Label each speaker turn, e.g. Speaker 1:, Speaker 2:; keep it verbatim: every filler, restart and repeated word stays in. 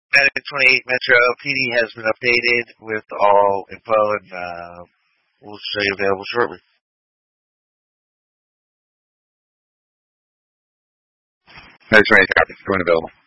Speaker 1: Medic twenty-eight Metro P D has been updated with all info, and uh, we'll show you available shortly.
Speaker 2: Medic twenty-eight, copy. Going available.